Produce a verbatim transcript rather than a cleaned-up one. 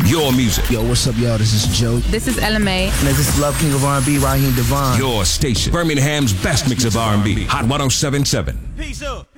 Your music. Yo, what's up, y'all? This is Joe. This is Ella May. And this is Love King of R and B, Raheem Devon. Your station. Birmingham's best mix of R and B. Hot one oh seven point seven. Peace up.